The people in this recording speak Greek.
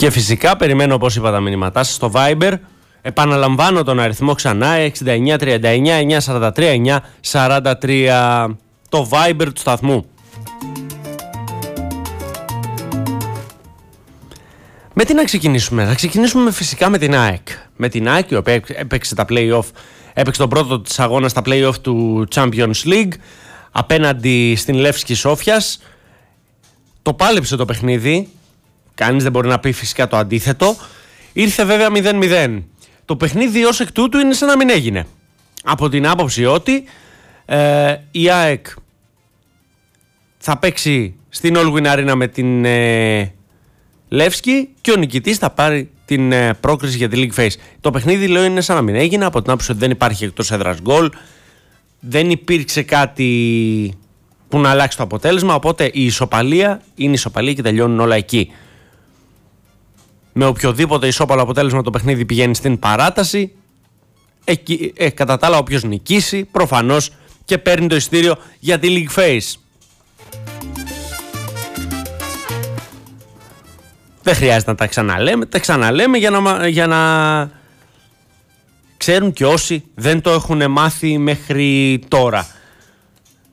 Και φυσικά περιμένω, όπως είπα, τα μηνύματά σας στο Viber. Επαναλαμβάνω τον αριθμό ξανά, 6939-943-943, το Viber του σταθμού. Με τι να ξεκινήσουμε? Θα ξεκινήσουμε φυσικά με την ΑΕΚ. Με την ΑΕΚ, η οποία έπαιξε τα play-off, έπαιξε τον πρώτο της αγώνα στα play-off του Champions League απέναντι στην Λεύσκη Σόφιας. Το πάλεψε το παιχνίδι. Κανείς δεν μπορεί να πει φυσικά το αντίθετο. Ήρθε βέβαια 0-0. Το παιχνίδι ως εκ τούτου είναι σαν να μην έγινε. Από την άποψη ότι η ΑΕΚ θα παίξει στην All Win Arena με την Λεύσκη και ο νικητής θα πάρει την πρόκριση για τη League Phase. Το παιχνίδι, λέω, είναι σαν να μην έγινε, από την άποψη ότι δεν υπάρχει εκτός έδρας γκολ, δεν υπήρξε κάτι που να αλλάξει το αποτέλεσμα, οπότε η ισοπαλία είναι ισοπαλία και τελειώνουν όλα εκεί. Με οποιοδήποτε ισόπαλο αποτέλεσμα το παιχνίδι πηγαίνει στην παράταση. Κατά τα άλλα, όποιος νικήσει προφανώς και παίρνει το εισιτήριο για τη League Phase. Δεν χρειάζεται να τα ξαναλέμε. Τα ξαναλέμε για να ξέρουν και όσοι δεν το έχουν μάθει μέχρι τώρα.